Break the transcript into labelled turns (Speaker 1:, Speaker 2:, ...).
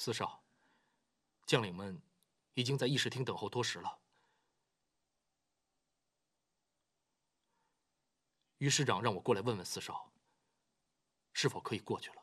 Speaker 1: 司少，将领们已经在议事厅等候多时了。于师长让我过来问问司少，是否可以过去了。